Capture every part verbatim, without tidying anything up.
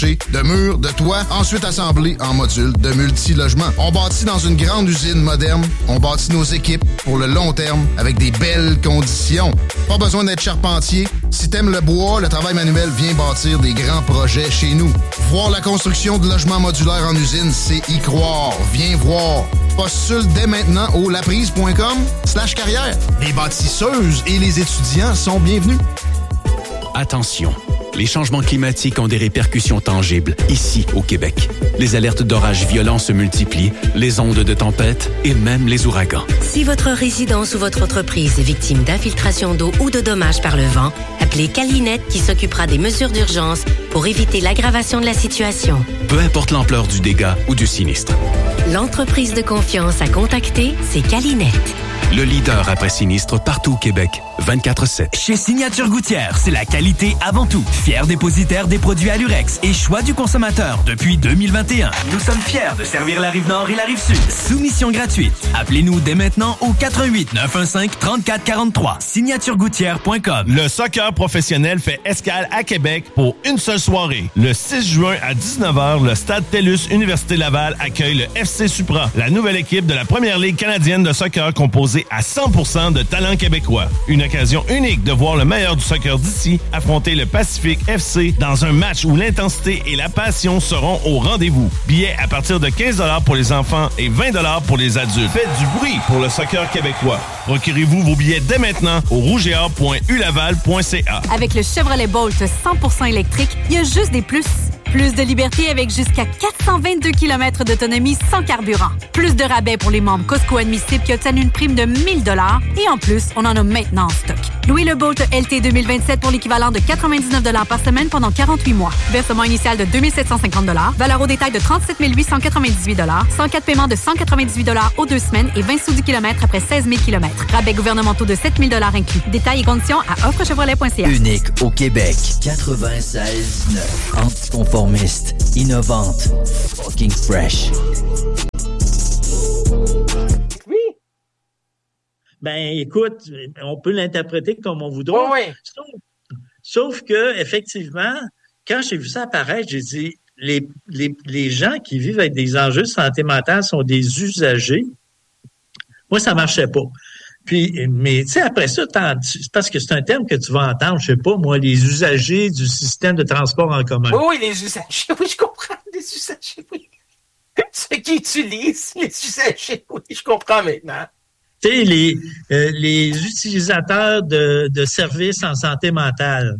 de murs, de toits, ensuite assemblés en modules de multi-logements. On bâtit dans une grande usine moderne. On bâtit nos équipes pour le long terme avec des belles conditions. Pas besoin d'être charpentier. Si t'aimes le bois, le travail manuel, viens bâtir des grands projets chez nous. Voir la construction de logements modulaires en usine, c'est y croire. Viens voir. Postule dès maintenant au laprise.com slash carrière. Les bâtisseuses et les étudiants sont bienvenus. Attention, les changements climatiques ont des répercussions tangibles ici au Québec. Les alertes d'orages violents se multiplient, les ondes de tempête et même les ouragans. Si votre résidence ou votre entreprise est victime d'infiltration d'eau ou de dommages par le vent, appelez Calinette qui s'occupera des mesures d'urgence pour éviter l'aggravation de la situation. Peu importe l'ampleur du dégât ou du sinistre. L'entreprise de confiance à contacter, c'est Calinette. Le leader après sinistre partout au Québec, vingt-quatre sept. Chez Signature Gouttière, c'est la qualité avant tout. Fier dépositaire des produits Alurex et choix du consommateur depuis deux mille vingt et un. Nous sommes fiers de servir la Rive-Nord et la Rive-Sud. Soumission gratuite. Appelez-nous dès maintenant au quatre un huit, neuf un cinq, trente-quatre quarante-trois. signature gouttière point com. Le soccer professionnel fait escale à Québec pour une seule soirée. Le six juin à dix-neuf heures, le Stade TELUS Université Laval accueille le F C Supra, la nouvelle équipe de la Première Ligue canadienne de soccer composée à cent pour cent de talents québécois. Une occasion unique de voir le meilleur du soccer d'ici affronter le Pacifique F C dans un match où l'intensité et la passion seront au rendez-vous. Billets à partir de quinze dollars pour les enfants et vingt dollars pour les adultes. Faites du bruit pour le soccer québécois. Procurez-vous vos billets dès maintenant au rougéa point u laval point c a. Avec le Chevrolet Bolt cent pour cent électrique, il y a juste des plus. Plus de liberté avec jusqu'à quatre cent vingt-deux kilomètres d'autonomie sans carburant. Plus de rabais pour les membres Costco admissibles qui obtiennent une prime de mille dollars. Et en plus, on en a maintenant en stock. Louez le Bolt L T deux mille vingt-sept pour l'équivalent de quatre-vingt-dix-neuf dollars par semaine pendant quarante-huit mois. Versement initial de deux mille sept cent cinquante dollars. Valeur au détail de trente-sept mille huit cent quatre-vingt-dix-huit dollars. cent quatre paiements de cent quatre-vingt-dix-huit dollars aux deux semaines et vingt sous du kilomètre après seize mille kilomètres. Rabais gouvernementaux de sept mille dollars inclus. Détails et conditions à offre chevrolet point c a. Unique au Québec. quatre-vingt-seize neuf. Anticonformiste. Innovante. Fucking fresh. Oui. Ben, écoute, on peut l'interpréter comme on voudra. Oui, oui. Sauf, sauf que, effectivement, quand j'ai vu ça apparaître, j'ai dit, les, les, les gens qui vivent avec des enjeux de santé mentale sont des usagers. Moi, ça marchait pas. Puis, mais tu sais, après ça, c'est parce que c'est un terme que tu vas entendre, je sais pas, moi, les usagers du système de transport en commun. Oui, oui, les usagers, oui, je comprends, les usagers, oui. Ceux qui utilisent les usagers, oui, je comprends maintenant. Tu sais, les, euh, les utilisateurs de, de services en santé mentale.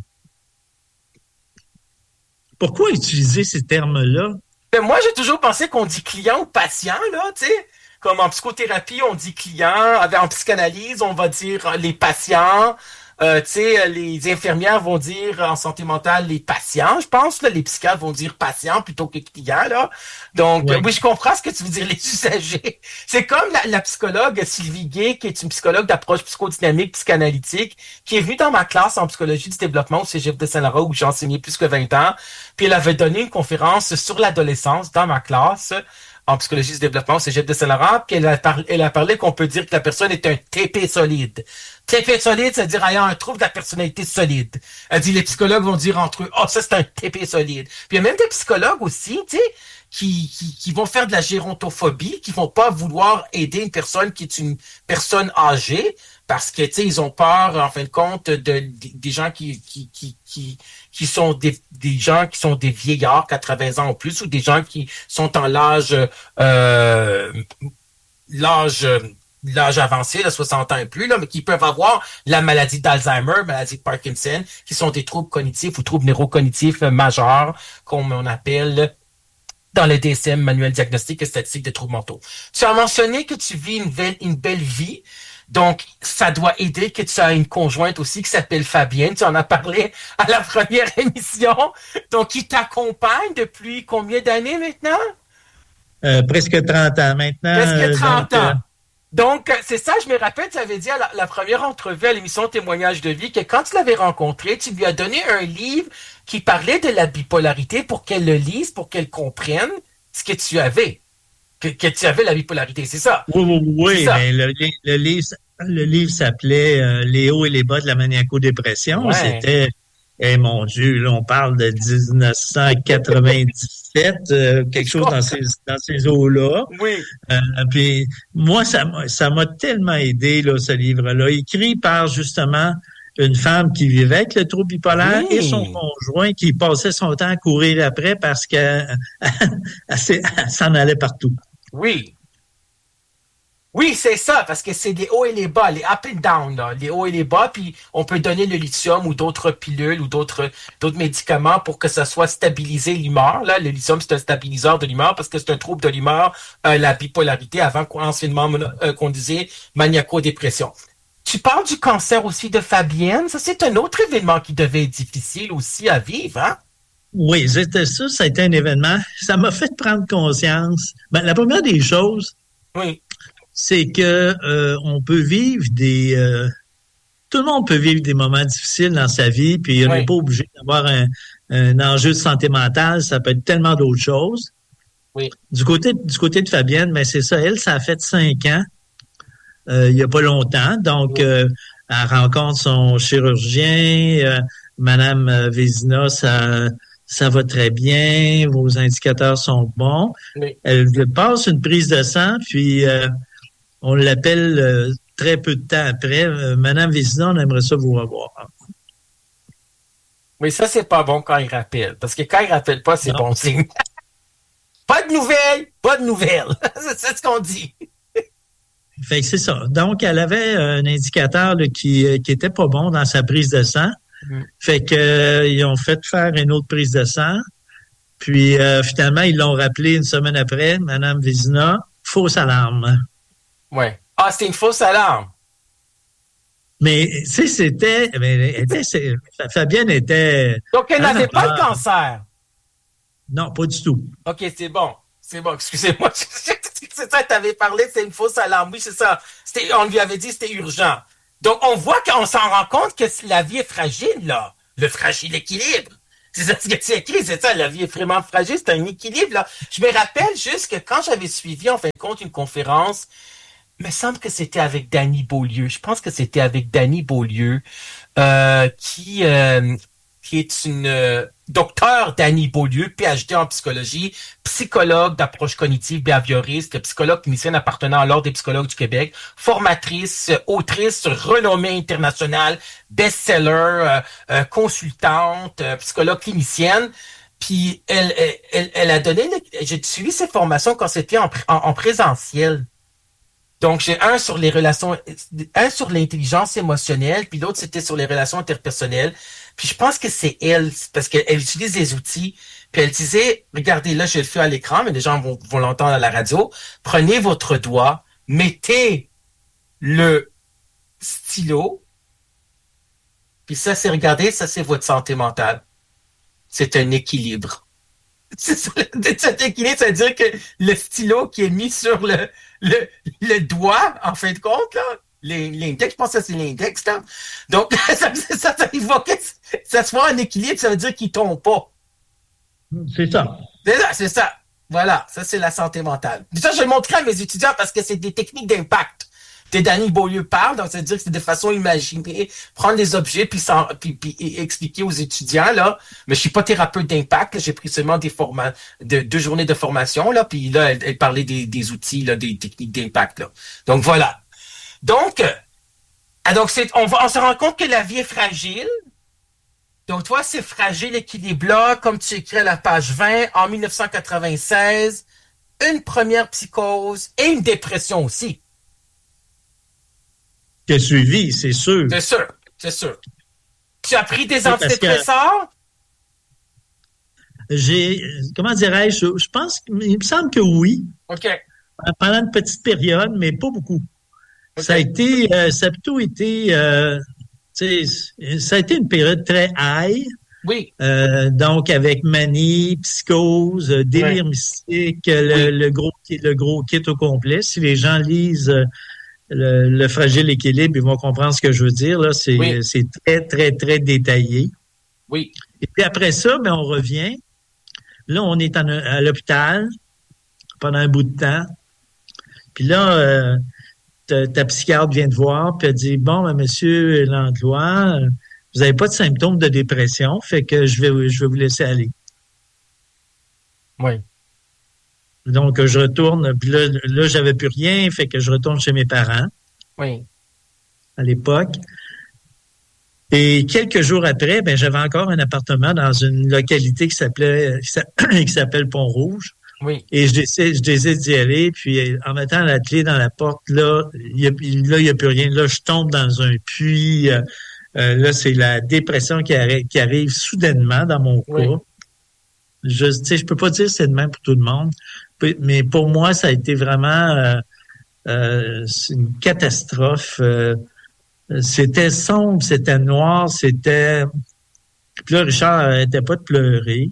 Pourquoi utiliser ces termes-là? Ben, moi, j'ai toujours pensé qu'on dit client ou patient, là, tu sais. Comme en psychothérapie, on dit client. En psychanalyse, on va dire les patients. Euh, tu sais, les infirmières vont dire en santé mentale les patients, je pense. Là, les psychiatres vont dire patients plutôt que clients. Là. Donc, oui. Euh, oui, je comprends ce que tu veux dire, les usagers. C'est comme la, la psychologue Sylvie Gay, qui est une psychologue d'approche psychodynamique, psychanalytique, qui est venue dans ma classe en psychologie du développement au Cégep de Saint-Laurent, où j'ai enseigné plus que vingt ans. Puis elle avait donné une conférence sur l'adolescence dans ma classe, en psychologie du développement au Cégep de Saint-Laurent, puis elle a parlé, elle a parlé qu'on peut dire que la personne est un T P solide. T P solide, c'est-à-dire ayant un trouble de la personnalité solide. Elle dit, les psychologues vont dire entre eux, oh, ça c'est un T P solide. Puis il y a même des psychologues aussi, tu sais, qui, qui, qui vont faire de la gérontophobie, qui vont pas vouloir aider une personne qui est une personne âgée, parce que, tu sais, ils ont peur, en fin de compte, de, de des gens qui, qui, qui, qui, qui sont des, des gens qui sont des vieillards, quatre-vingts ans ou plus, ou des gens qui sont en l'âge, euh, l'âge, l'âge avancé, là, soixante ans et plus, là, mais qui peuvent avoir la maladie d'Alzheimer, maladie de Parkinson, qui sont des troubles cognitifs ou troubles neurocognitifs majeurs, comme on appelle dans le D S M, manuel diagnostique et statistique des troubles mentaux. Tu as mentionné que tu vis une belle, une belle vie. Donc, ça doit aider que tu as une conjointe aussi qui s'appelle Fabienne. Tu en as parlé à la première émission. Donc, qui t'accompagne depuis combien d'années maintenant? Euh, presque trente ans maintenant. Presque trente donc, ans. Euh... Donc, c'est ça, je me rappelle, tu avais dit à la, la première entrevue à l'émission Témoignage de vie que quand tu l'avais rencontré, tu lui as donné un livre qui parlait de la bipolarité pour qu'elle le lise, pour qu'elle comprenne ce que tu avais. Que, que tu avais la bipolarité, c'est ça? Oui, oui, oui, mais le, le livre, le livre s'appelait euh, Les hauts et les bas de la maniaco-dépression. Ouais. C'était Eh mon Dieu, là, on parle de dix-neuf cent quatre-vingt-dix-sept, euh, quelque chose dans ces, dans ces eaux-là. Oui. Euh, puis moi, ça m'a, ça m'a tellement aidé, là, ce livre-là, écrit par justement une femme qui vivait avec le trouble bipolaire Oui. et son conjoint qui passait son temps à courir après parce qu'elle elle, s'est- elle s'en allait partout. Oui. Oui, c'est ça, parce que c'est les hauts et les bas, les up and down, là, les hauts et les bas, puis on peut donner le lithium ou d'autres pilules ou d'autres d'autres médicaments pour que ça soit stabilisé l'humeur. Là, le lithium, c'est un stabiliseur de l'humeur parce que c'est un trouble de l'humeur, euh, la bipolarité, avant qu'on anciennement euh, qu'on disait maniaco-dépression. Tu parles du cancer aussi de Fabienne, ça c'est un autre événement qui devait être difficile aussi à vivre, hein? Oui, c'était ça, ça a été un événement. Ça m'a fait prendre conscience. Ben, la première des choses, Oui. c'est que euh, on peut vivre des euh, tout le monde peut vivre des moments difficiles dans sa vie, puis on n'est Oui. pas obligé d'avoir un, un enjeu de santé mentale, ça peut être tellement d'autres choses. Oui. Du côté du côté de Fabienne, ben c'est ça, elle, ça a fait cinq ans, euh, il y a pas longtemps, donc Oui. euh, elle rencontre son chirurgien, euh, Madame euh, Vézina, ça ça va très bien, vos indicateurs sont bons. Oui. Elle passe une prise de sang, puis euh, on l'appelle euh, très peu de temps après. Euh, Madame Vézina, on aimerait ça vous revoir. Oui, ça, c'est pas bon quand il rappelle. Parce que quand il rappelle pas, c'est Non. bon signe. Pas de nouvelles, pas de nouvelles. C'est ce qu'on dit. Fait que c'est ça. Donc, elle avait un indicateur là, qui, euh, qui était pas bon dans sa prise de sang. Mm. Fait que euh, ils ont fait faire une autre prise de sang. Puis euh, finalement, ils l'ont rappelé une semaine après, Madame Vézina, fausse alarme. Ouais. Ah, c'était une fausse alarme. Mais tu sais, c'était, mais, elle était, c'est- Fabienne était. Donc, elle Ah, n'avait non, pas ah. le cancer. Non, pas du tout. OK, c'est bon. C'est bon, excusez-moi. C'est ça, t'avais parlé, c'est une fausse alarme. Oui, c'est ça. C'était, on lui avait dit que c'était urgent. Donc, on voit qu'on s'en rend compte que la vie est fragile, là. Le fragile équilibre. C'est ça ce que c'est écrit, c'est ça, la vie est vraiment fragile, c'est un équilibre, là. Je me rappelle juste que quand j'avais suivi, en fin de compte, une conférence, il me semble que c'était avec Danny Beaulieu. Je pense que c'était avec Danny Beaulieu, euh, qui, euh, qui est une euh, docteur Danny Beaulieu, P H D en psychologie, psychologue d'approche cognitive behavioriste, psychologue clinicienne appartenant à l'Ordre des psychologues du Québec, formatrice, autrice renommée internationale, best-seller, euh, euh, consultante, euh, psychologue clinicienne. Puis elle, elle, elle, elle a donné, le- j'ai suivi ses formations quand c'était en, pr- en, en présentiel. Donc, j'ai un sur les relations, un sur l'intelligence émotionnelle, puis l'autre, c'était sur les relations interpersonnelles. Puis je pense que c'est elle, parce qu'elle utilise des outils, puis elle disait, regardez, là, je le fais à l'écran, mais les gens vont, vont l'entendre à la radio. Prenez votre doigt, mettez le stylo, puis ça, c'est, regardez, ça, c'est votre santé mentale. C'est un équilibre. C'est ça, cet équilibre, ça veut dire que le stylo qui est mis sur le, le, le doigt, en fin de compte, là, les- l'index, je pense que c'est l'index, là. Donc, ça, ça, ça évoquait, ça se voit en équilibre, ça veut dire qu'il tombe pas. C'est ça. C'est ça, c'est ça. Voilà, ça, c'est la santé mentale. Ça, je le montrais à mes étudiants parce que c'est des techniques d'impact. Que Danny Beaulieu parle, donc ça veut dire que c'est de façon imaginée, prendre des objets puis, sans, puis, puis et expliquer aux étudiants, là. Mais je suis pas thérapeute d'impact, là, j'ai pris seulement des forma de, deux journées de formation, là, puis là, elle, elle parlait des, des outils, là, des techniques d'impact, là. Donc, voilà. Donc, euh, ah, donc c'est, on, va, on se rend compte que la vie est fragile. Donc, toi, c'est fragile, équilibre-là, comme tu écris à la page vingt, en mille neuf cent quatre-vingt-seize, une première psychose et une dépression aussi. Qui a suivi, c'est sûr. C'est sûr, c'est sûr. Tu as pris des C'est parce que- antidépresseurs? J'ai, comment dirais-je, je pense, il me semble que oui, OK. pendant une petite période, mais pas beaucoup. Ok. Ça a été, euh, ça a plutôt été, euh, tu sais, ça a été une période très high, Oui. euh, donc avec manie, psychose, euh, délire Ouais. mystique, le, Oui. le gros, le gros kit au complet. Si les gens lisent euh, le, le fragile équilibre, ils vont comprendre ce que je veux dire. Là, c'est, Oui. c'est très, très, très détaillé. Oui. Et puis après ça, ben, on revient. Là, on est en- à l'hôpital pendant un bout de temps. Puis là, euh, ta, ta psychiatre vient te voir, puis elle dit, bon, ben, monsieur Langlois, vous n'avez pas de symptômes de dépression, fait que je vais, je vais vous laisser aller. Oui. Donc, je retourne, puis là, là, j'avais plus rien, fait que je retourne chez mes parents. Oui. À l'époque. Et quelques jours après, ben, j'avais encore un appartement dans une localité qui s'appelait, qui s'appelle Pont-Rouge. Oui. Et je décide, je décide d'y aller, puis en mettant la clé dans la porte, là, il y a, là, il y a plus rien. Là, je tombe dans un puits. Euh, euh, là, c'est la dépression qui arrive, qui arrive soudainement dans mon oui. cas. Je, tu sais, je peux pas dire que c'est de même pour tout le monde, mais pour moi, ça a été vraiment euh, euh, une catastrophe. Euh, c'était sombre, c'était noir, c'était... Puis là, Richard n'arrêtait pas de pleurer.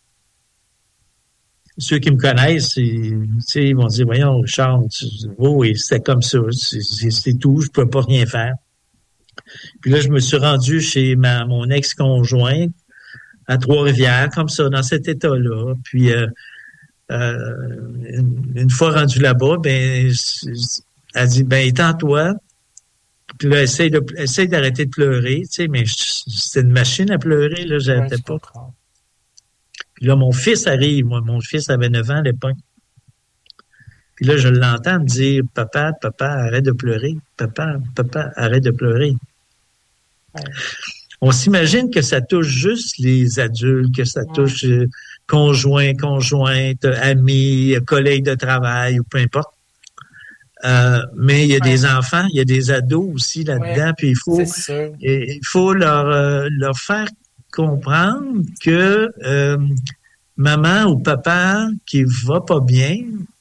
Ceux qui me connaissent, ils vont dire, voyons, Richard, oh, et c'était comme ça, c'est, c'est tout, je peux pas rien faire. Puis là, je me suis rendu chez ma, mon ex-conjoint à Trois-Rivières, comme ça, dans cet état-là. Puis, euh, euh, une, une fois rendu là-bas, ben, elle dit, ben, étends-toi. Puis là, essaye de, essaye d'arrêter de pleurer, tu sais, mais c'était une machine à pleurer, là, j'arrêtais ouais, pas. Comprends. Puis là, mon fils arrive. Moi, mon fils avait neuf ans à l'époque. Puis là, je l'entends me dire, papa, papa, arrête de pleurer. Papa, papa, arrête de pleurer. Ouais. On s'imagine que ça touche juste les adultes, que ça touche ouais. euh, conjoints, conjointes, amis, collègues de travail ou peu importe. Euh, mais il y a ouais. des enfants, il y a des ados aussi là-dedans. Ouais. Puis il faut, il faut leur, euh, leur faire comprendre que euh, maman ou papa qui va pas bien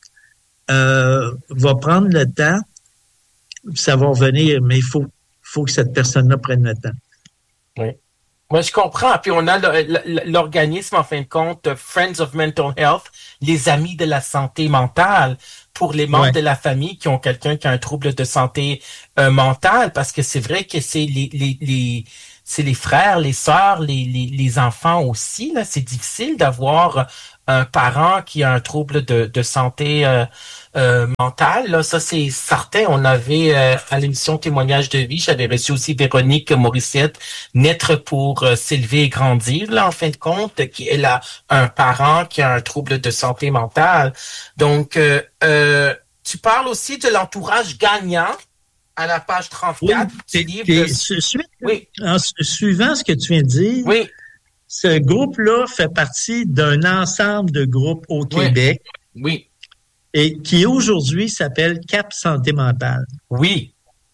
euh, va prendre le temps, ça va revenir, mais il faut, faut que cette personne-là prenne le temps. Oui. Moi, je comprends. Puis on a l'organisme, en fin de compte, Friends of Mental Health, les amis de la santé mentale, pour les membres ouais. de la famille qui ont quelqu'un qui a un trouble de santé euh, mentale, parce que c'est vrai que c'est les, les, les c'est les frères, les sœurs, les, les, les enfants aussi. Là, c'est difficile d'avoir un parent qui a un trouble de, de santé euh, euh, mentale. Là, ça, c'est certain. On avait euh, à l'émission Témoignage de vie, j'avais reçu aussi Véronique Morissette, Naître pour euh, s'élever et grandir, là, en fin de compte, qui elle a un parent qui a un trouble de santé mentale. Donc, euh, euh, tu parles aussi de l'entourage gagnant. À la page trente-quatre, oui, du livre de... suite, oui. En suivant ce que tu viens de dire, oui. ce groupe-là fait partie d'un ensemble de groupes au Québec. Oui. oui. Et qui aujourd'hui s'appelle Cap Santé Mentale. Oui.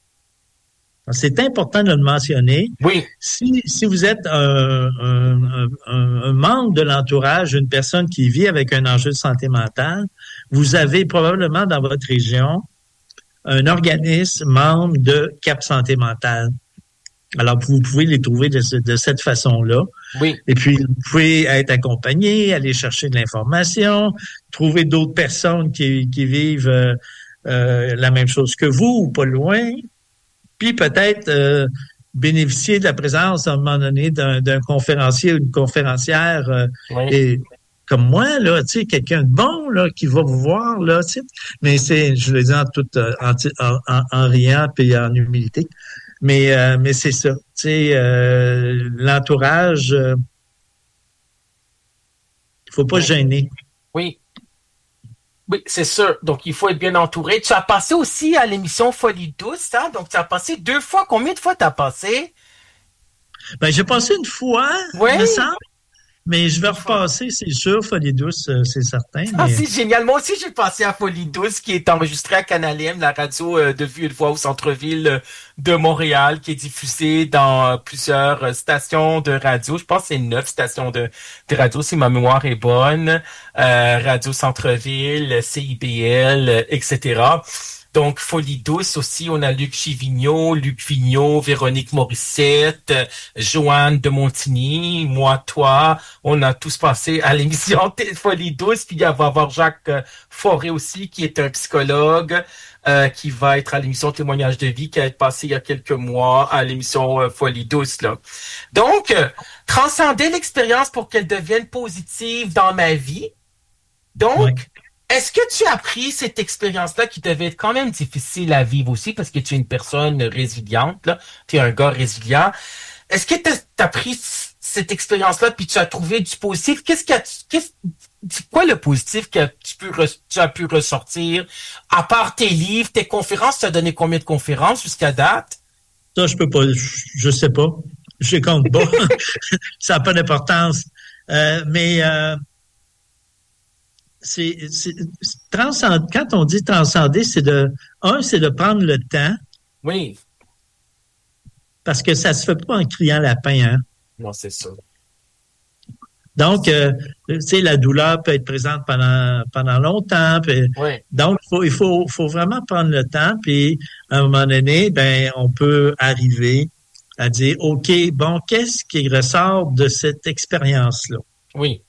C'est important de le mentionner. Oui. Si, si vous êtes un, un, un, un membre de l'entourage, une personne qui vit avec un enjeu de santé mentale, vous avez probablement dans votre région un organisme membre de Cap Santé Mentale. Alors, vous pouvez les trouver de, de cette façon-là. Oui. Et puis, vous pouvez être accompagné, aller chercher de l'information, trouver d'autres personnes qui, qui vivent euh, euh, la même chose que vous ou pas loin, puis peut-être euh, bénéficier de la présence à un moment donné d'un, d'un conférencier ou une conférencière euh, oui. et comme moi, là, tu sais, quelqu'un de bon, là, qui va vous voir, là, tu sais. Mais c'est, je le dis en tout, en, en, en riant puis en humilité. Mais, euh, mais c'est ça. Tu sais, euh, l'entourage, euh, il faut pas oui. gêner. Oui. Oui, c'est sûr. Donc, il faut être bien entouré. Tu as passé aussi à l'émission Folie douce, hein? Donc, tu as passé deux fois. Combien de fois tu as passé? Ben, j'ai passé une fois, oui. il me semble. Mais je vais repasser, c'est sûr, Folie douce, c'est certain. Ah, mais... c'est génial. Moi aussi, j'ai passé à Folie douce, qui est enregistrée à Canal M, la radio de vue et de voix au centre-ville de Montréal, qui est diffusée dans plusieurs stations de radio. Je pense que c'est neuf stations de, de radio, si ma mémoire est bonne. Euh, Radio Centre-ville, C I B L, et cetera. Donc, Folie douce aussi, on a Luc Chivigneault, Luc Vigneault, Véronique Morissette, Joanne de Montigny, moi, toi. On a tous passé à l'émission Folie douce. Puis il va y avoir Jacques Forêt aussi, qui est un psychologue, euh, qui va être à l'émission Témoignage de vie, qui a été passé il y a quelques mois à l'émission euh, Folie douce, là. Donc, euh, transcender l'expérience pour qu'elle devienne positive dans ma vie. Donc, oui. Est-ce que tu as pris cette expérience-là qui devait être quand même difficile à vivre aussi parce que tu es une personne résiliente, là, tu es un gars résilient. est-ce que tu as pris cette expérience-là puis tu as trouvé du positif? Qu'est-ce qu'il y a, qu'est-ce, c'est quoi le positif que tu, peux, tu as pu ressortir? À part tes livres, tes conférences, tu as donné combien de conférences jusqu'à date? Ça, je peux pas, je, je sais pas. Je les compte pas. Ça n'a pas d'importance. Euh, mais euh, c'est, c'est transcend, quand on dit transcender, c'est de un, c'est de prendre le temps. Oui. Parce que ça se fait pas en criant lapin, hein. Non, c'est ça. Donc, euh, tu sais, la douleur peut être présente pendant pendant longtemps. Puis, oui. Donc, il faut il faut faut vraiment prendre le temps. Puis, à un moment donné, ben, on peut arriver à dire, ok, bon, qu'est-ce qui ressort de cette expérience-là? Oui.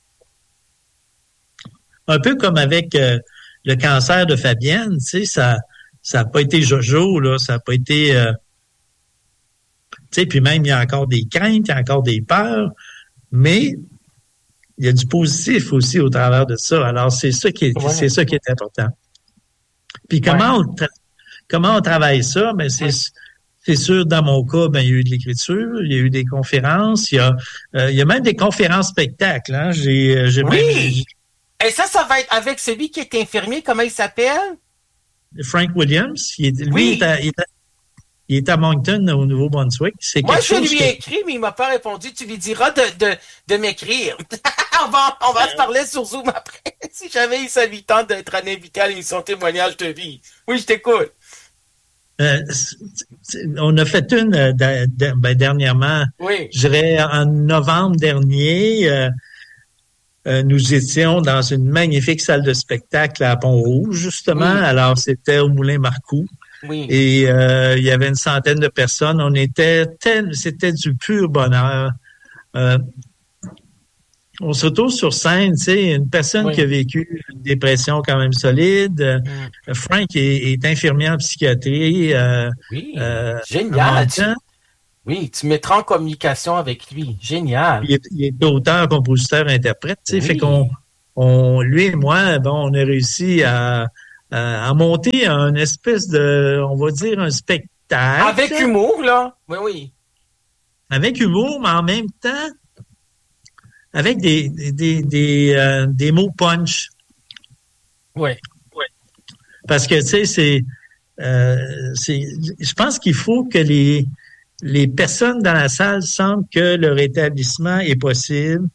Un peu comme avec euh, le cancer de Fabienne, tu sais, ça ça a pas été jojo, là, ça a pas été, euh, tu sais, puis même il y a encore des craintes, il y a encore des peurs, mais il y a du positif aussi au travers de ça. Alors, c'est ça qui est, ouais. c'est ça qui est important. Puis comment, ouais. on, tra- comment on travaille ça? Ben, c'est, ouais. c'est sûr, dans mon cas, ben, il y a eu de l'écriture, il y a eu des conférences, il y a, euh, il y a même des conférences spectacles, hein. J'ai, j'ai oui! même, j'ai... Et ça, ça va être avec celui qui est infirmier, comment il s'appelle? Frank Williams. Il est, lui, oui. il est à, il est à, il est à Moncton, au Nouveau-Brunswick. C'est Moi, je lui ai que... écrit, mais il m'a pas répondu. Tu lui diras de, de, de m'écrire. on va, on va se parler sur Zoom après. Si jamais il s'invite d'être un invité à l'émission Témoignage de vie. Oui, je t'écoute. Euh, on a fait une euh, de, de, ben, dernièrement, oui. je dirais en novembre dernier. Euh, euh, nous étions dans une magnifique salle de spectacle à Pont-Rouge, justement. Oui. Alors, c'était au Moulin Marcoux. Oui. Et euh, il y avait une centaine de personnes. On était tel, c'était du pur bonheur. Euh, on se retrouve sur scène, tu sais, une personne oui. qui a vécu une dépression quand même solide. Mm. Frank est, est infirmier en psychiatrie. Euh, oui, euh, génial. Tu, oui, tu mettras en communication avec lui. Génial. Il est, il est auteur, compositeur, interprète, tu sais, oui. fait qu'on, on, lui et moi, bon, on a réussi à à monter un espèce de, on va dire, un spectacle. Avec humour, là. Oui, oui. Avec humour, mais en même temps, avec des, des, des, euh, des mots punch. Oui. Oui. Parce que, tu sais, c'est, euh, c'est, je pense qu'il faut que les, les personnes dans la salle sentent que le rétablissement est possible,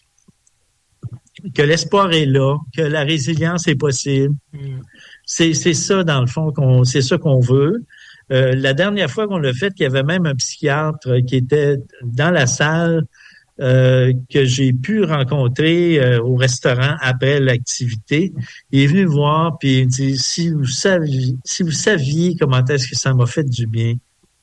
que l'espoir est là, que la résilience est possible. Mm. C'est, c'est ça, dans le fond, qu'on, c'est ça qu'on veut. Euh, la dernière fois qu'on l'a fait, il y avait même un psychiatre qui était dans la salle euh, que j'ai pu rencontrer euh, au restaurant après l'activité. Il est venu me voir, puis il me dit, si vous saviez, si vous saviez comment est-ce que ça m'a fait du bien.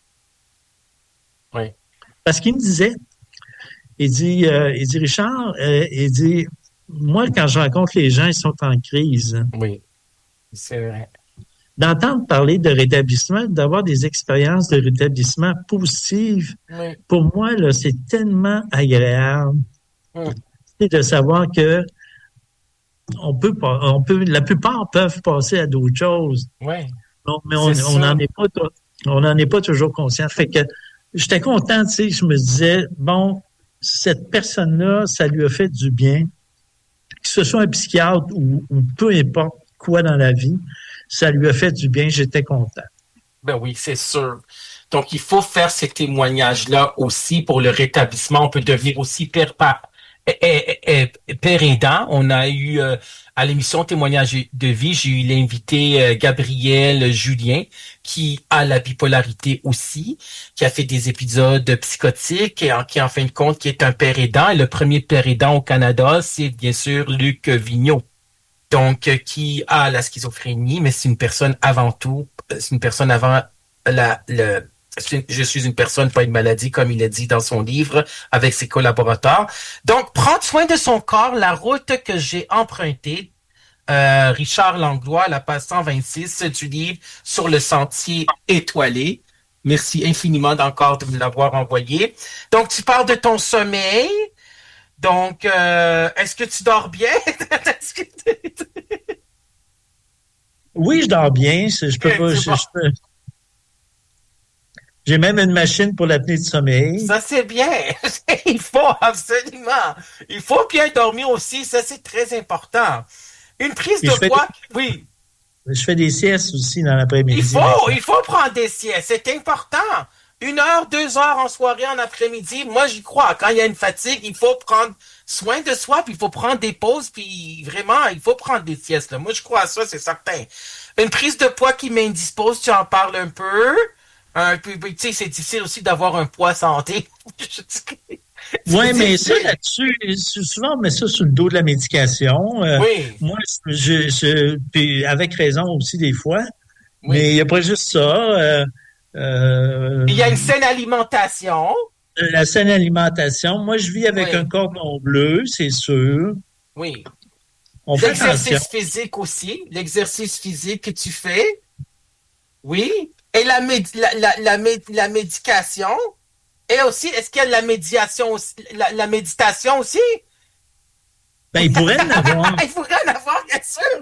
Oui. Parce qu'il me disait, il dit, euh, il dit, Richard, euh, il dit, moi, quand je rencontre les gens, ils sont en crise. Oui. C'est vrai. D'entendre parler de rétablissement, d'avoir des expériences de rétablissement positives, oui. pour moi, là, c'est tellement agréable oui. de savoir que on peut pas, on peut, la plupart peuvent passer à d'autres choses. Oui. Donc, mais on n'en est pas, on n'en est pas toujours conscient. Fait que j'étais content, tu sais, je me disais, bon, cette personne-là, ça lui a fait du bien, que ce soit un psychiatre ou, ou peu importe quoi dans la vie, ça lui a fait du bien, j'étais content. Ben oui, c'est sûr. Donc, il faut faire ces témoignages-là aussi pour le rétablissement. On peut devenir aussi père, père, père aidant. On a eu, euh, à l'émission Témoignage de vie, j'ai eu l'invité euh, Gabriel Julien, qui a la bipolarité aussi, qui a fait des épisodes psychotiques, et en, qui, en fin de compte, qui est un père aidant. Et le premier père aidant au Canada, c'est bien sûr Luc Vigneault. Donc, euh, qui a la schizophrénie, mais c'est une personne avant tout, c'est une personne avant la, le, je suis une personne, pas une maladie, comme il a dit dans son livre, avec ses collaborateurs. Donc, prendre soin de son corps, la route que j'ai empruntée, euh, Richard Langlois, la page cent vingt-six du livre Sur le sentier étoilé. Merci infiniment d'encore de me l'avoir envoyé. Donc, tu parles de ton sommeil. Donc, euh, est-ce que tu dors bien? Est-ce que oui, je dors bien. Je peux pas. Je, je, peux, J'ai même une machine pour l'apnée du sommeil. Ça, c'est bien. Il faut absolument. Il faut bien dormir aussi. Ça, c'est très important. Une prise Et de je fais poids, des- oui. Je fais des siestes aussi dans l'après-midi. Il faut, il faut prendre des siestes. C'est important. Une heure, deux heures en soirée, en après-midi. Moi, j'y crois. Quand il y a une fatigue, il faut prendre soin de soi, puis il faut prendre des pauses, puis vraiment, il faut prendre des siestes. Là. Moi, je crois à ça, c'est certain. Une prise de poids qui m'indispose, tu en parles un peu. Un peu, tu sais, c'est difficile aussi d'avoir un poids santé. Oui, mais ça, là-dessus, souvent, on met ça sur le dos de la médication. Euh, Oui. Moi, je, je, puis avec raison aussi des fois. Oui. Mais il n'y a pas juste ça. Euh, euh, Il y a une saine alimentation. La saine alimentation. Moi, je vis avec Oui. un cordon bleu, c'est sûr. Oui. On fait L'exercice attention. physique aussi. L'exercice physique que tu fais. Oui. Et la, médi- la, la, la, mé- la médication. Et aussi, est-ce qu'il y a la médiation aussi, la, la méditation aussi? Ben, il pourrait en avoir. Il pourrait en avoir, bien sûr.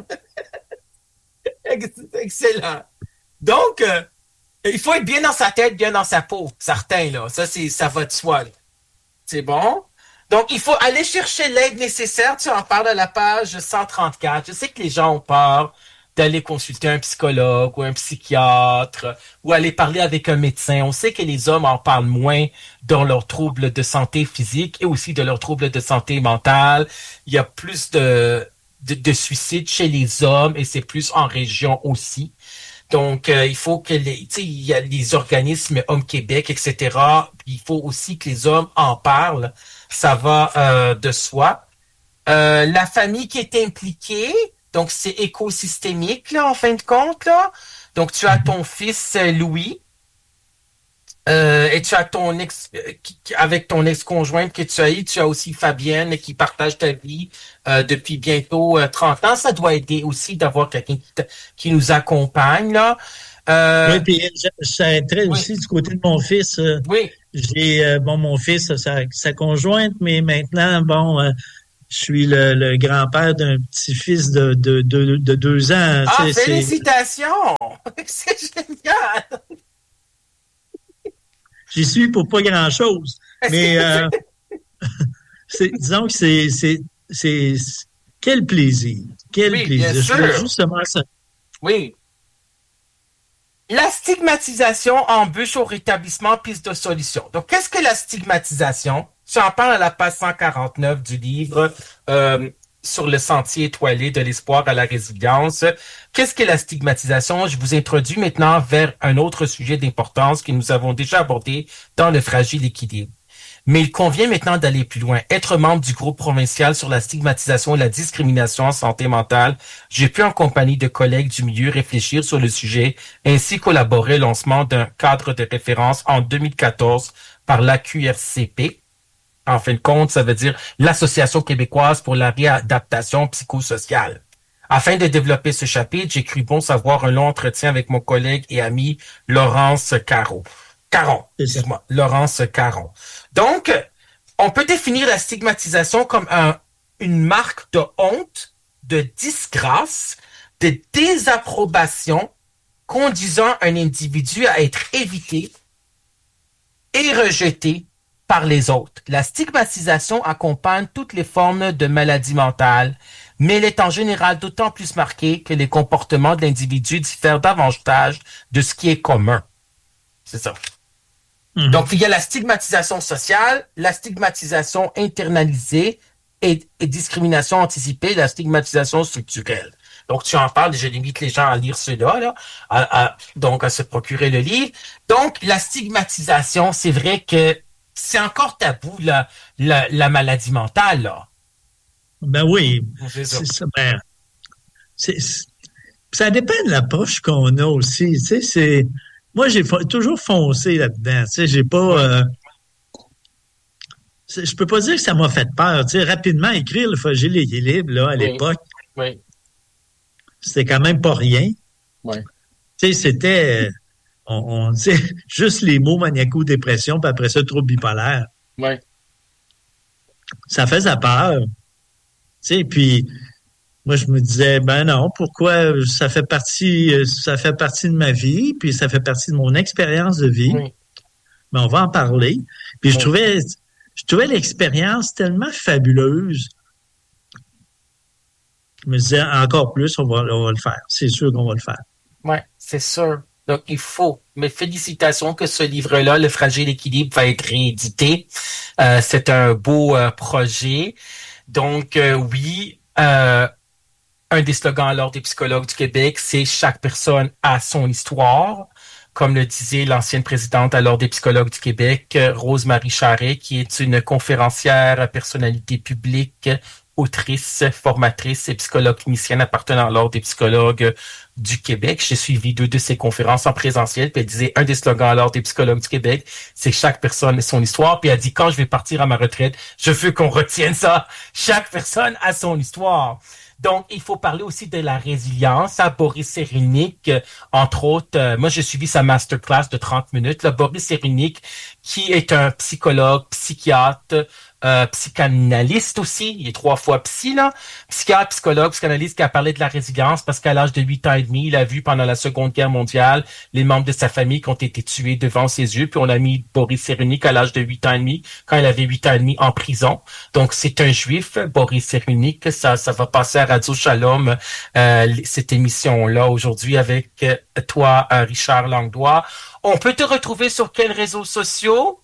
Excellent. Donc, euh, il faut être bien dans sa tête, bien dans sa peau, certain, là. Ça, c'est, ça va de soi, là. C'est bon? Donc, il faut aller chercher l'aide nécessaire. Tu en parles à la page cent trente-quatre. Je sais que les gens ont peur d'aller consulter un psychologue ou un psychiatre ou aller parler avec un médecin. On sait que les hommes en parlent moins dans leurs troubles de santé physique et aussi de leurs troubles de santé mentale. Il y a plus de, de, de suicides chez les hommes et c'est plus en région aussi. Donc, euh, il faut que les, tu sais, il y a les organismes Hommes Québec, et cetera. Il faut aussi que les hommes en parlent. Ça va euh, de soi. Euh, la famille qui est impliquée, donc c'est écosystémique, là, en fin de compte, là. Donc, tu as ton fils euh, Louis, euh, et tu as ton ex, euh, qui, avec ton ex-conjointe que tu as eu, tu as aussi Fabienne qui partage ta vie euh, depuis bientôt euh, trente ans. Ça doit aider aussi d'avoir quelqu'un qui, te- qui nous accompagne, là. Euh, Oui, puis je, je s'arrêterais oui. aussi du côté de mon fils. euh, oui. J'ai, euh, bon, mon fils, a sa, sa conjointe, mais maintenant, bon, euh, je suis le, le grand-père d'un petit-fils de, de, de, de deux ans. Ah, C'est- c'est- félicitations! C'est génial! J'y suis pour pas grand-chose. Mais euh, c'est, disons que c'est, c'est, c'est, quel plaisir. Quel Oui, plaisir. bien Je voulais sûr. justement ça. Oui. La stigmatisation embûche au rétablissement, piste de solution. Donc, qu'est-ce que la stigmatisation? J'en parle à la page cent quarante-neuf du livre euh, sur le sentier étoilé de l'espoir à la résilience. Qu'est-ce que la stigmatisation? Je vous introduis maintenant vers un autre sujet d'importance que nous avons déjà abordé dans le fragile équilibre. Mais il convient maintenant d'aller plus loin. Être membre du groupe provincial sur la stigmatisation et la discrimination en santé mentale, j'ai pu en compagnie de collègues du milieu réfléchir sur le sujet, ainsi collaborer au lancement d'un cadre de référence en deux mille quatorze par l'A Q R C P. En fin de compte, ça veut dire l'Association québécoise pour la réadaptation psychosociale. Afin de développer ce chapitre, j'ai cru bon savoir un long entretien avec mon collègue et ami Laurence Caron. Caron, excuse-moi, Laurence Caron. Donc, on peut définir la stigmatisation comme un, une marque de honte, de disgrâce, de désapprobation conduisant un individu à être évité et rejeté par les autres. La stigmatisation accompagne toutes les formes de maladies mentales, mais elle est en général d'autant plus marquée que les comportements de l'individu diffèrent davantage de ce qui est commun. C'est ça. Mm-hmm. Donc, il y a la stigmatisation sociale, la stigmatisation internalisée et, et discrimination anticipée, la stigmatisation structurelle. Donc, tu en parles, je limite les gens à lire cela, là, à, à, donc à se procurer le livre. Donc, la stigmatisation, c'est vrai que c'est encore tabou, la, la, la maladie mentale, là. Ben oui. C'est ça. C'est ça, ben, c'est, c'est, ça dépend de l'approche qu'on a aussi. Tu sais, c'est, moi, j'ai fo- toujours foncé là-dedans. Tu sais, j'ai pas... Euh, je peux pas dire que ça m'a fait peur. Tu sais, rapidement, écrire le fragile équilibre, là, à Oui. l'époque, Oui. c'était quand même pas rien. Oui. Tu sais, c'était... On, on disait juste les mots maniaco-dépression, puis après ça, trouble bipolaire. Oui. Ça faisait peur. Tu sais, puis moi, je me disais, ben non, pourquoi ça fait partie, ça fait partie de ma vie, puis ça fait partie de mon expérience de vie. Oui. mais on va en parler. Puis je Oui. trouvais, je trouvais l'expérience tellement fabuleuse. Je me disais, encore plus, on va, on va le faire. C'est sûr qu'on va le faire. Oui, c'est sûr. Donc, il faut. Mais félicitations que ce livre-là, Le fragile équilibre, va être réédité. Euh, c'est un beau euh, projet. Donc, euh, oui, euh, un des slogans alors des psychologues du Québec, c'est « Chaque personne a son histoire ». Comme le disait l'ancienne présidente alors des psychologues du Québec, Rose-Marie Charret, qui est une conférencière, personnalité publique, autrice, formatrice et psychologue clinicienne appartenant à l'Ordre des psychologues du Québec. J'ai suivi deux de ses conférences en présentiel, puis elle disait un des slogans à l'Ordre des psychologues du Québec, c'est chaque personne a son histoire. Puis elle dit quand je vais partir à ma retraite, je veux qu'on retienne ça. Chaque personne a son histoire. Donc, il faut parler aussi de la résilience. À Boris Cyrulnik, entre autres, euh, moi j'ai suivi sa masterclass de trente minutes. Là, Boris Cyrulnik, qui est un psychologue, psychiatre, euh, psychanalyste aussi, il est trois fois psy, là. Psychiatre, psychologue, psychanalyste qui a parlé de la résilience parce qu'à l'âge de huit ans et demi, il a vu pendant la Seconde Guerre mondiale les membres de sa famille qui ont été tués devant ses yeux. Puis on a mis Boris Cyrulnik à l'âge de huit ans et demi, quand il avait huit ans et demi, en prison. Donc c'est un juif, Boris Cyrulnik. Ça, ça va passer à Radio Shalom, euh, cette émission-là aujourd'hui avec euh, toi, euh, Richard Langlois. On peut te retrouver sur quels réseaux sociaux?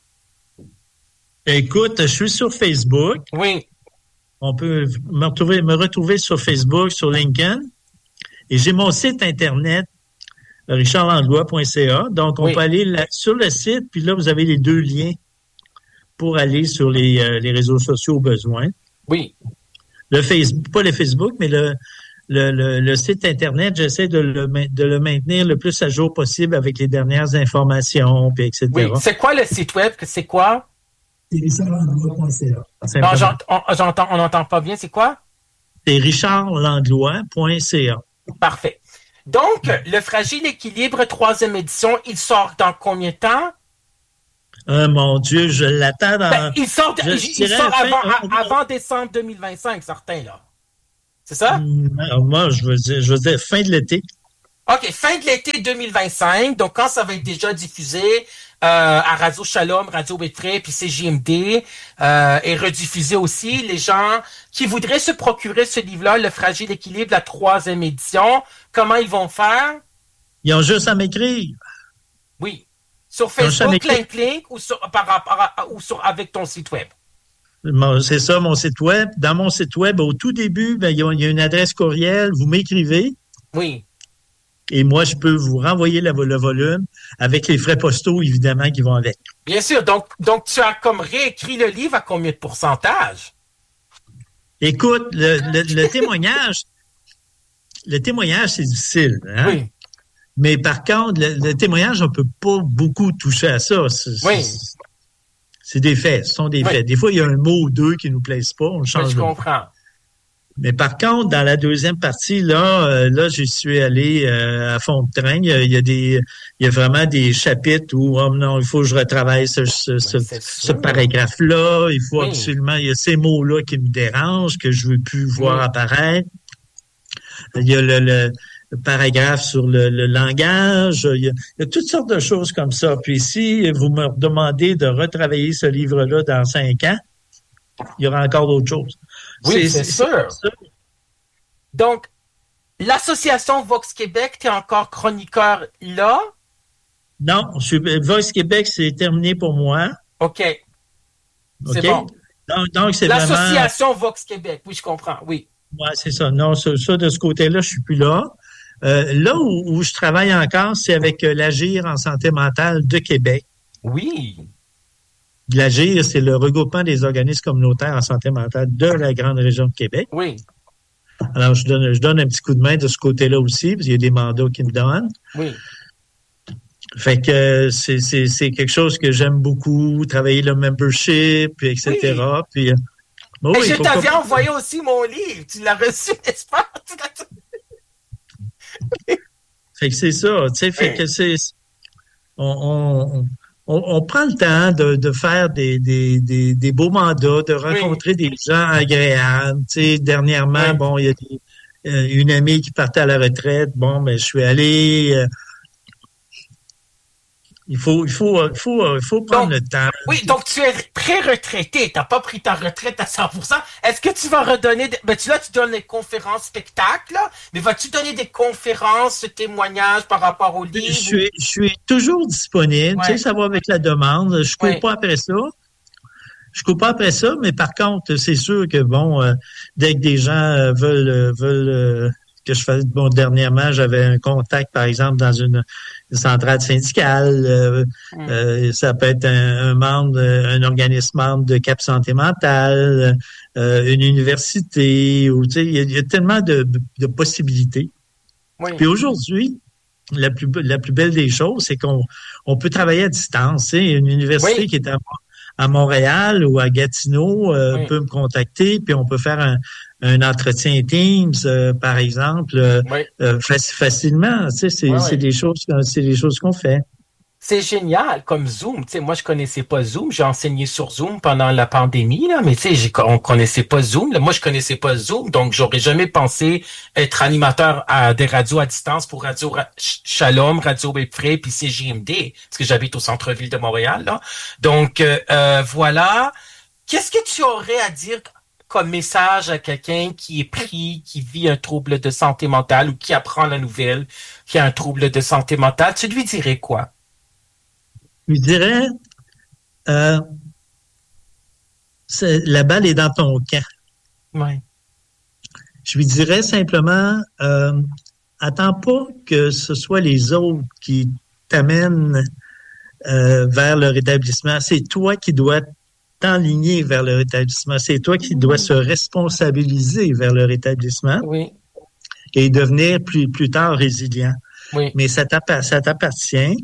Écoute, je suis sur Facebook. Oui. On peut me retrouver, me retrouver sur Facebook, sur LinkedIn. Et j'ai mon site Internet, richard langlois point c a. Donc, on oui. peut aller là, sur le site, puis là, vous avez les deux liens pour aller sur les, euh, les réseaux sociaux au besoin. Oui. Le Facebook, pas le Facebook, mais le, le, le, le site Internet, j'essaie de le, de le maintenir le plus à jour possible avec les dernières informations, puis et cetera. Oui. C'est quoi le site web? C'est quoi? C'est richard langlois point c a. Non, j'entends, j'entends, on n'entend pas bien. C'est quoi? C'est richard langlois point c a. Parfait. Donc, le fragile équilibre, troisième édition, il sort dans combien de temps? Oh mon Dieu, je l'attends dans... Ben, il sort, je il, il sort fin, avant, on, à, avant décembre deux mille vingt-cinq, certains, là. C'est ça? Non, moi, je veux dire, je veux dire fin de l'été. OK, fin de l'été deux mille vingt-cinq. Donc, quand ça va être déjà diffusé euh, à Radio Shalom, Radio Bétré, puis C J M D, euh, et rediffusé aussi, les gens qui voudraient se procurer ce livre-là, Le fragile équilibre, la troisième édition, comment ils vont faire? Ils ont juste à m'écrire. Oui. Sur Facebook, Link Link, ou, sur, par, par, par, ou sur, avec ton site web? C'est ça, mon site web. Dans mon site web, au tout début, ben, il y a une adresse courriel. Vous m'écrivez. Oui. Et moi, je peux vous renvoyer le, le volume avec les frais postaux, évidemment, qui vont avec. Bien sûr. Donc, donc tu as comme réécrit le livre à combien de pourcentage? Écoute, le, le, le témoignage, le témoignage, c'est difficile. Hein? Oui. Mais par contre, le, le témoignage, on peut pas beaucoup toucher à ça. C'est, oui. C'est, c'est des faits. Ce sont des oui. faits. Des fois, il y a un mot ou deux qui nous plaisent pas. On le change. Oui, je de comprends. mot. Mais par contre, dans la deuxième partie, là, euh, là, je suis allé euh, à fond de train. Il y, a, il y a des, il y a vraiment des chapitres où, oh non, il faut que je retravaille ce, ce, ce, ce paragraphe-là. Il faut oui. absolument, il y a ces mots-là qui me dérangent, que je veux plus voir oui. apparaître. Il y a le, le, le paragraphe sur le, le langage. Il y, a, il y a toutes sortes de choses comme ça. Puis si vous me demandez de retravailler ce livre-là dans cinq ans, il y aura encore d'autres choses. Oui, c'est, c'est sûr. C'est Donc, l'association Vox Québec, tu es encore chroniqueur là? Non, je suis, Vox Québec, c'est terminé pour moi. OK. C'est okay? bon. Donc, donc c'est l'association vraiment... Vox Québec, oui, je comprends, oui. Oui, c'est ça. Non, ça, ça de ce côté-là, je suis plus là. Euh, là où, où je travaille encore, c'est avec euh, l'Agir en santé mentale de Québec. Oui. L'Agir, c'est le regroupement des organismes communautaires en santé mentale de la grande région de Québec. Oui. Alors, je donne, je donne un petit coup de main de ce côté-là aussi, parce qu'il y a des mandats qui me donnent. Oui. Fait que c'est, c'est, c'est quelque chose que j'aime beaucoup, travailler le membership, et cetera. Oui. Puis, oh, oui, je t'avais pas... envoyé aussi mon livre. Tu l'as reçu, n'est-ce pas? Fait que c'est ça, tu sais, fait oui. que c'est... On... on On, on prend le temps de, de faire des, des, des, des beaux mandats, de rencontrer oui. des gens agréables. Tu sais, dernièrement, oui. bon, il y a des, euh, une amie qui partait à la retraite. Bon, mais je suis allé, euh, Il faut, il faut, il faut, il faut prendre donc, le temps. Oui, donc tu es pré-retraité, t'as pas pris ta retraite à cent pour cent. Est-ce que tu vas redonner, des... ben tu là tu donnes des conférences, spectacles, là, mais vas-tu donner des conférences, témoignages par rapport aux livres? Je suis, je suis toujours disponible. Ouais. Tu sais, ça va avec la demande. Je cours ouais. pas après ça. Je cours pas après ça, mais par contre, c'est sûr que bon, euh, dès que des gens euh, veulent, veulent. Euh, que je fasse, bon, dernièrement, j'avais un contact, par exemple, dans une, une centrale syndicale. Euh, mm. euh, ça peut être un, un membre, un organisme membre de Cap Santé Mentale, euh, une université, ou tu sais, il y, y a tellement de, de possibilités. Oui. Puis aujourd'hui, la plus, la plus belle des choses, c'est qu'on on peut travailler à distance. Tu sais, une université oui. qui est à, à Montréal ou à Gatineau euh, oui. peut me contacter, puis on peut faire un un entretien Teams, euh, par exemple, euh, oui. euh, fac- facilement. Tu sais, c'est, oui, c'est oui. des choses, c'est des choses qu'on fait. C'est génial, comme Zoom. Tu sais, moi, je connaissais pas Zoom. J'ai enseigné sur Zoom pendant la pandémie, là, mais tu sais, on connaissait pas Zoom. Là. Moi, je connaissais pas Zoom, donc j'aurais jamais pensé être animateur à des radios à distance pour Radio Ra- Shalom, Radio Bépré, puis C J M D, parce que j'habite au centre-ville de Montréal. Là. Donc, euh, euh, voilà. Qu'est-ce que tu aurais à dire comme message à quelqu'un qui est pris, qui vit un trouble de santé mentale ou qui apprend la nouvelle, qui a un trouble de santé mentale, tu lui dirais quoi? Je lui dirais, euh, c'est, la balle est dans ton camp. Oui. Je lui dirais simplement, euh, attends pas que ce soit les autres qui t'amènent euh, vers le rétablissement. C'est toi qui dois t'enligner vers le rétablissement. C'est toi qui dois se responsabiliser vers le rétablissement oui. et devenir plus, plus tard résilient. Oui. Mais ça, t'app- ça t'appartient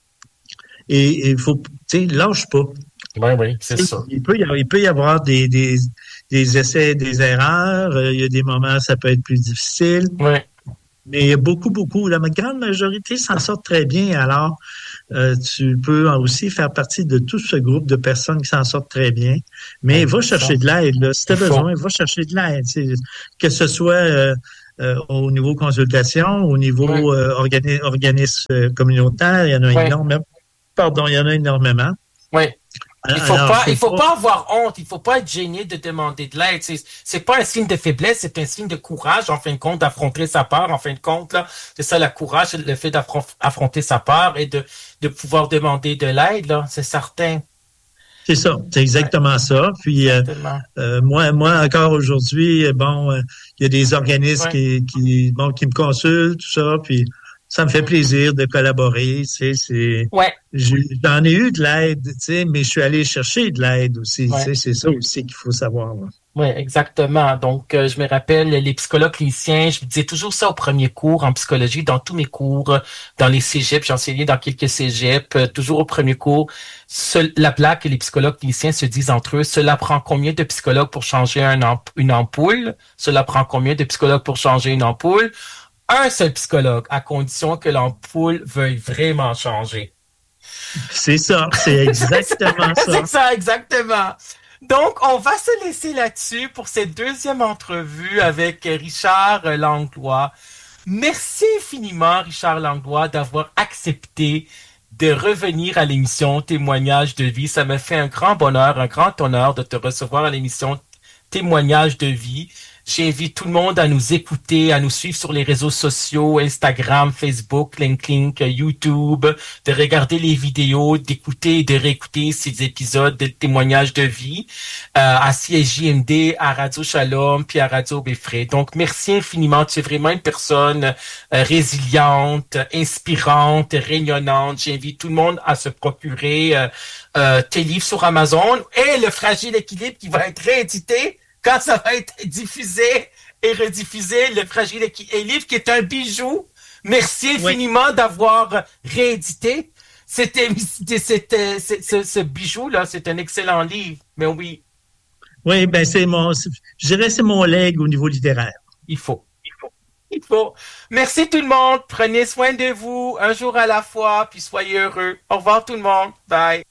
et il faut, tu sais, lâche pas. Oui, oui, c'est t'sais, ça. Il peut y avoir, il peut y avoir des, des, des essais, des erreurs. Il y a des moments, ça peut être plus difficile. Oui. Mais il y a beaucoup, beaucoup. La grande majorité s'en sort très bien. Alors, Euh, tu peux aussi faire partie de tout ce groupe de personnes qui s'en sortent très bien. Mais va chercher de l'aide. Là. Si tu as besoin, va chercher de l'aide. T'sais, que ce soit euh, euh, au niveau consultation, au niveau oui. euh, organi- organisme communautaire, il y en a oui. énormément. Pardon, il y en a énormément. Oui. Il faut Alors, pas, il faut pas... pas avoir honte, il faut pas être gêné de demander de l'aide. C'est, c'est pas un signe de faiblesse, c'est un signe de courage, en fin de compte, d'affronter sa peur, en fin de compte, là. C'est ça, le courage, c'est le fait d'affronter sa peur et de, de pouvoir demander de l'aide, là. C'est certain. C'est ça, c'est exactement ouais. ça. Puis, euh, euh, moi, moi, encore aujourd'hui, bon, il euh, y a des organismes ouais. qui, qui, bon, qui me consultent, tout ça, puis ça me fait plaisir de collaborer, tu sais, c'est... Ouais. J'en ai eu de l'aide, tu sais, mais je suis allé chercher de l'aide aussi, ouais. tu sais, c'est ça aussi qu'il faut savoir. Oui, exactement. Donc, euh, je me rappelle, les psychologues cliniciens, je disais toujours ça au premier cours en psychologie, dans tous mes cours, dans les cégeps, j'ai enseigné dans quelques cégeps, euh, toujours au premier cours, seul, la blague que les psychologues cliniciens se disent entre eux, cela prend combien de psychologues pour changer un amp- une ampoule? Cela prend combien de psychologues pour changer une ampoule? Un seul psychologue, à condition que l'ampoule veuille vraiment changer. C'est ça, c'est exactement ça. C'est ça, exactement. Donc, on va se laisser là-dessus pour cette deuxième entrevue avec Richard Langlois. Merci infiniment, Richard Langlois, d'avoir accepté de revenir à l'émission Témoignages de vie. Ça me fait un grand bonheur, un grand honneur de te recevoir à l'émission Témoignages de vie. J'invite tout le monde à nous écouter, à nous suivre sur les réseaux sociaux, Instagram, Facebook, LinkedIn, YouTube, de regarder les vidéos, d'écouter et de réécouter ces épisodes de témoignages de vie euh, à C J M D, à Radio Shalom, puis à Radio Béfré. Donc, merci infiniment. Tu es vraiment une personne euh, résiliente, inspirante, rayonnante. J'invite tout le monde à se procurer euh, euh, tes livres sur Amazon et Le Fragile Équilibre qui va être réédité quand ça va être diffusé et rediffusé, Le Fragile Équilibre, qui est un bijou. Merci infiniment oui. d'avoir réédité. C'était, c'était, c'était, ce, ce bijou-là, c'est un excellent livre. Mais oui. Oui, ben, c'est mon, c'est, je dirais, c'est mon legs au niveau littéraire. Il faut. Il faut. Il faut. Merci tout le monde. Prenez soin de vous, un jour à la fois, puis soyez heureux. Au revoir tout le monde. Bye.